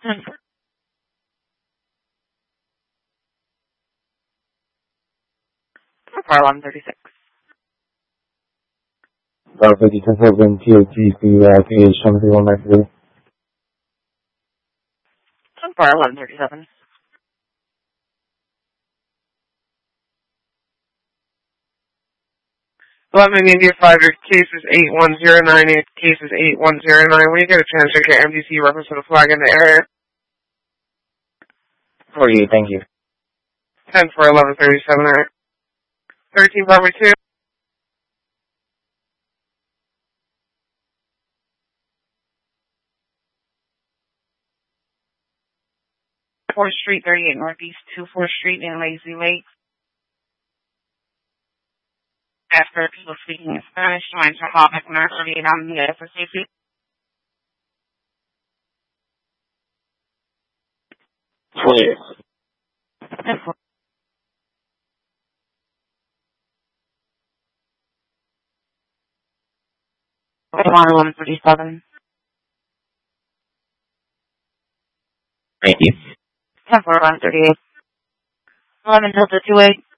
For 1136. Alpha D10 TOT to show me the one next to For 1137. India 5, your case is 81098, case is 8109. When you get a chance, check your MDC reference to the flag in the area. for you, thank you. 10 for 1137, alright. 13 Bravo 2. Fourth Street, 38 Northeast, 24th Street in Lazy Lake. After people speaking in Spanish, trying to call back nurse 38 on the SSCP. Clear. 1137. Thank you. 10 for 1138. 11 Delta 28.